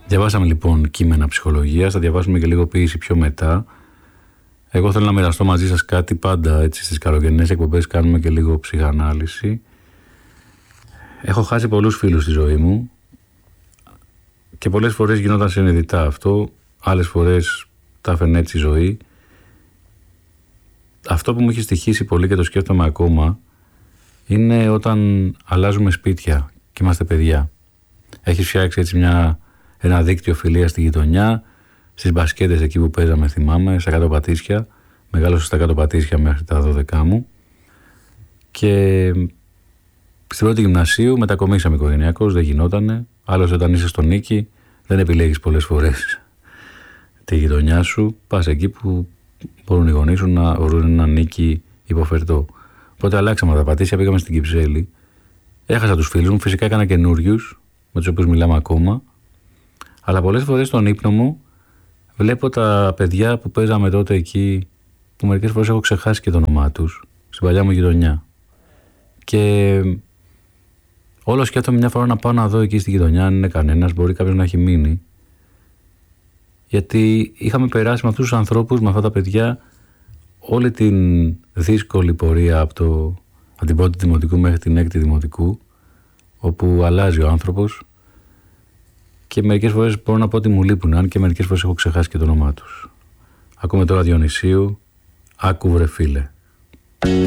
Διαβάσαμε λοιπόν κείμενα ψυχολογίας, θα διαβάσουμε και λίγο ποίηση πιο μετά. Εγώ θέλω να μοιραστώ μαζί σας κάτι, πάντα έτσι στις καλοκαιρινές εκπομπές κάνουμε και λίγο ψυχανάλυση. Έχω χάσει πολλούς φίλους στη ζωή μου και πολλές φορές γινόταν συνειδητά αυτό, άλλες φορές τα έφερνε έτσι η ζωή. Αυτό που μου έχει στοιχήσει πολύ και το σκέφτομαι ακόμα είναι όταν αλλάζουμε σπίτια και είμαστε παιδιά. Έχεις φτιάξει έτσι ένα δίκτυο φιλίας στη γειτονιά, στις μπασκέτες εκεί που παίζαμε, θυμάμαι, στα κάτω Πατήσια. Μεγάλωσα στα κάτω Πατήσια μέχρι τα 12 μου. Και στην πρώτη γυμνασίου μετακομίσαμε οικογενειακώς, δεν γινότανε. Άλλωστε, όταν είσαι στο Νίκη, δεν επιλέγεις πολλές φορές τη γειτονιά σου. Πας εκεί που μπορούν οι γονείς σου να βρουν ένα Νίκη υποφερτό. Οπότε αλλάξαμε τα Πατήσια, πήγαμε στην Κυψέλη. Έχασα τους φίλους μου, φυσικά έκανα καινούριους, με τους οποίους μιλάμε ακόμα. Αλλά πολλές φορές στον ύπνο μου βλέπω τα παιδιά που παίζαμε τότε εκεί, που μερικές φορές έχω ξεχάσει και το όνομά τους, στην παλιά μου γειτονιά. Και όλο σκέφτομαι μια φορά να πάω να δω εκεί στη γειτονιά αν είναι κανένας, μπορεί κάποιος να έχει μείνει. Γιατί είχαμε περάσει με αυτούς τους ανθρώπους, με αυτά τα παιδιά, όλη την δύσκολη πορεία από την πρώτη δημοτικού μέχρι την έκτη δημοτικού, όπου αλλάζει ο άνθρωπος. Και μερικές φορές μπορώ να πω ότι μου λείπουν, αν και μερικές φορές έχω ξεχάσει και το όνομά τους. Ακούμε τώρα Διονυσίου, άκου βρε φίλε.